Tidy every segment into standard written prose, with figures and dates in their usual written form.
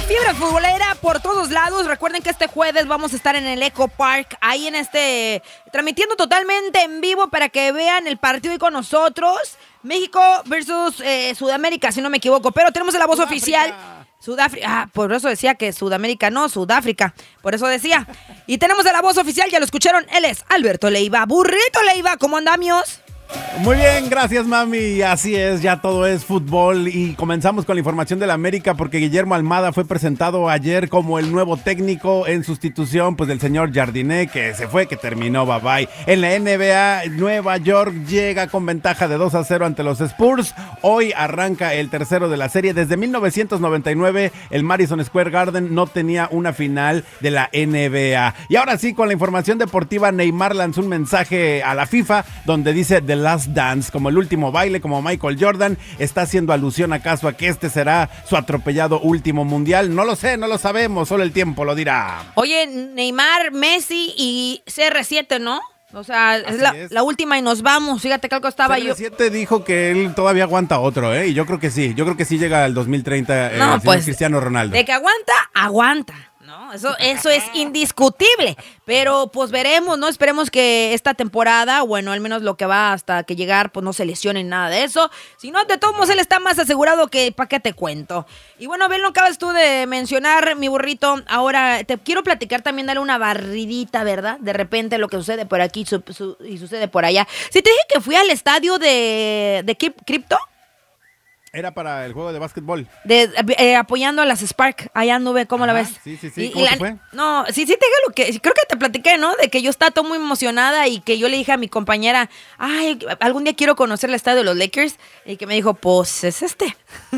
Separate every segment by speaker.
Speaker 1: fiebre futbolera por todos lados. Recuerden que este jueves vamos a estar en el Eco Park, ahí transmitiendo totalmente en vivo para que vean el partido ahí con nosotros. México versus Sudamérica, si no me equivoco. Pero tenemos la voz oficial. Sudáfrica, por eso decía que Sudamérica no, Sudáfrica, por eso decía. Y tenemos a la voz oficial, ya lo escucharon, él es Alberto Leiva. Burrito Leiva, ¿cómo andamos?
Speaker 2: Muy bien, gracias mami, así es, ya todo es fútbol y comenzamos con la información de la América porque Guillermo Almada fue presentado ayer como el nuevo técnico en sustitución pues del señor Jardiné que se fue, que terminó, bye bye. En la NBA, Nueva York llega con ventaja de 2-0 ante los Spurs, hoy arranca el tercero de la serie, desde 1999 el Madison Square Garden no tenía una final de la NBA. Y ahora sí, con la información deportiva, Neymar lanzó un mensaje a la FIFA donde dice The Last Dance, como el último baile, como Michael Jordan. ¿Está haciendo alusión acaso a que este será su atropellado último mundial? No lo sé, no lo sabemos, solo el tiempo lo dirá.
Speaker 1: Oye, Neymar, Messi y CR7, ¿no? O sea, es la última y nos vamos. Fíjate que algo estaba
Speaker 2: CR7 dijo que él todavía aguanta otro, y yo creo que sí llega al 2030
Speaker 1: no, pues,
Speaker 2: Cristiano Ronaldo.
Speaker 1: De que aguanta. No, eso es indiscutible, pero pues veremos, ¿no? Esperemos que esta temporada, bueno, al menos lo que va hasta que llegar, pues no se lesione nada de eso. Si no, de todos modos, él está más asegurado que ¿para qué te cuento? Y bueno, bien, lo acabas tú de mencionar, mi burrito. Ahora te quiero platicar también, darle una barridita, ¿verdad? De repente lo que sucede por aquí y sucede por allá. Si te dije que fui al estadio de Crypto.
Speaker 2: Era para el juego de básquetbol.
Speaker 1: Apoyando a las Spark. Allá anduve, ¿cómo la ves?
Speaker 2: Sí. ¿Cómo te fue?
Speaker 1: No, sí, te digo lo que... Creo que te platiqué, ¿no? De que yo estaba todo muy emocionada y que yo le dije a mi compañera, ay, algún día quiero conocer el estadio de los Lakers. Y que me dijo, pues, es este.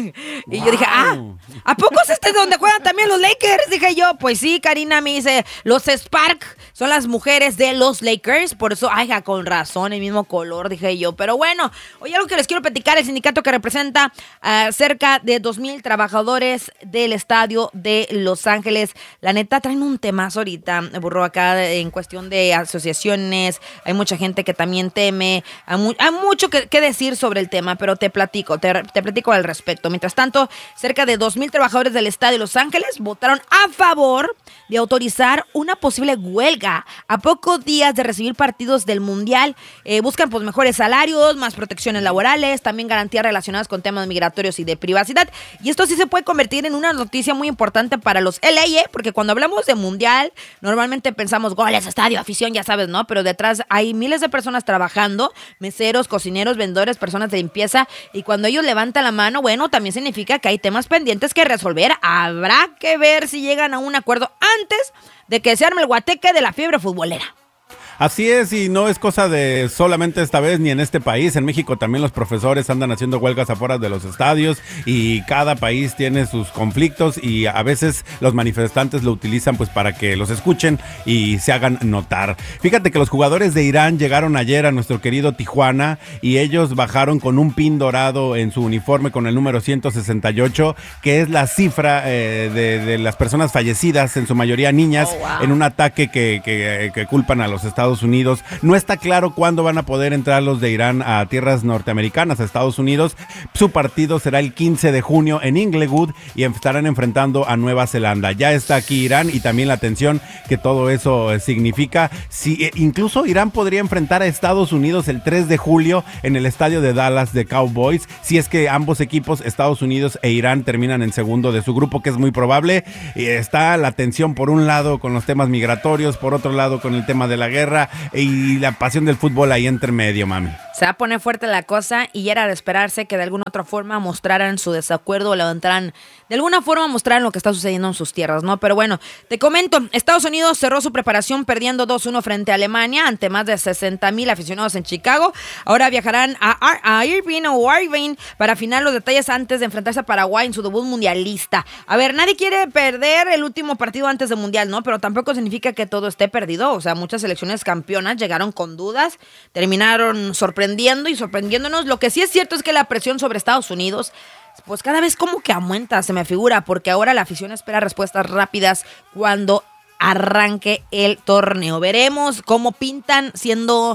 Speaker 1: Y yo dije, ¿a poco es este donde juegan también los Lakers? Dije yo, pues sí, Karina me dice, los Spark son las mujeres de los Lakers. Por eso, ay, con razón, el mismo color, dije yo. Pero bueno, oye, algo que les quiero platicar, el sindicato que representa cerca de 2,000 trabajadores del estadio de Los Ángeles. La neta, traen un temazo ahorita, burro, acá en cuestión de asociaciones. Hay mucha gente que también teme. Hay mucho que decir sobre el tema, pero te platico al respecto. Mientras tanto, cerca de 2,000 trabajadores del estadio de Los Ángeles votaron a favor de autorizar una posible huelga a pocos días de recibir partidos del Mundial. Buscan pues mejores salarios, más protecciones laborales, también garantías relacionadas con temas migratorios y de privacidad. Y esto sí se puede convertir en una noticia muy importante para los LA, porque cuando hablamos de Mundial, normalmente pensamos goles, estadio, afición, ya sabes, ¿no? Pero detrás hay miles de personas trabajando, meseros, cocineros, vendedores, personas de limpieza, y cuando ellos levantan la mano, bueno, también significa que hay temas pendientes que resolver. Habrá que ver si llegan a un acuerdo antes de que se arme el guateque de la fiebre futbolera.
Speaker 2: Así es, y no es cosa de solamente esta vez ni en este país. En México también los profesores andan haciendo huelgas afuera de los estadios y cada país tiene sus conflictos y a veces los manifestantes lo utilizan pues para que los escuchen y se hagan notar. Fíjate que los jugadores de Irán llegaron ayer a nuestro querido Tijuana y ellos bajaron con un pin dorado en su uniforme con el número 168, que es la cifra de las personas fallecidas, en su mayoría niñas, en un ataque que culpan a los Estados Unidos. No está claro cuándo van a poder entrar los de Irán a tierras norteamericanas, a Estados Unidos. Su partido será el 15 de junio en Inglewood y estarán enfrentando a Nueva Zelanda. Ya está aquí Irán y también la tensión que todo eso significa. Incluso Irán podría enfrentar a Estados Unidos el 3 de julio en el estadio de Dallas de Cowboys, si es que ambos equipos, Estados Unidos e Irán, terminan en segundo de su grupo, que es muy probable. Está la tensión por un lado con los temas migratorios, por otro lado con el tema de la guerra y la pasión del fútbol ahí entre medio, mami.
Speaker 1: Se va a poner fuerte la cosa y era de esperarse que de alguna otra forma mostraran su desacuerdo o levantaran, de alguna forma mostraran lo que está sucediendo en sus tierras, ¿no? Pero bueno, te comento, Estados Unidos cerró su preparación perdiendo 2-1 frente a Alemania ante más de 60,000 aficionados en Chicago. Ahora viajarán a Irvine para afinar los detalles antes de enfrentarse a Paraguay en su debut mundialista. A ver, nadie quiere perder el último partido antes del Mundial, ¿no? Pero tampoco significa que todo esté perdido. O sea, muchas selecciones campeonas llegaron con dudas, terminaron sorprendiéndonos. Lo que sí es cierto es que la presión sobre Estados Unidos pues cada vez como que aumenta, se me figura, porque ahora la afición espera respuestas rápidas cuando arranque el torneo. Veremos cómo pintan siendo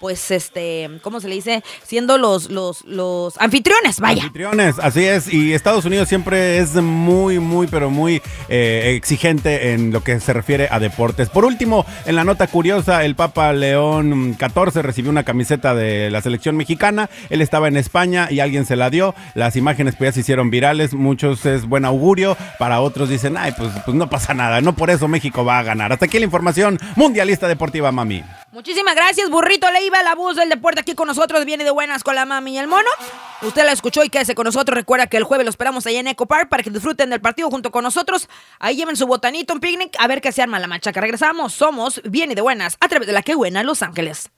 Speaker 1: pues, ¿cómo se le dice? Siendo los anfitriones, vaya.
Speaker 2: Anfitriones, así es. Y Estados Unidos siempre es muy, muy, pero muy exigente en lo que se refiere a deportes. Por último, en la nota curiosa, el Papa León XIV recibió una camiseta de la selección mexicana. Él estaba en España y alguien se la dio. Las imágenes pues ya se hicieron virales. Muchos es buen augurio. Para otros dicen, ay, pues no pasa nada. No por eso México va a ganar. Hasta aquí la información mundialista deportiva, mami.
Speaker 1: Muchísimas gracias, Burrito Leiva, la voz del deporte aquí con nosotros, viene de buenas con la mami y el mono. Usted la escuchó y quédese con nosotros. Recuerda que el jueves lo esperamos allá en Eco Park para que disfruten del partido junto con nosotros. Ahí lleven su botanito, un picnic, a ver qué se arma la machaca. Regresamos, somos Viene de Buenas a través de la Que Buena Los Ángeles.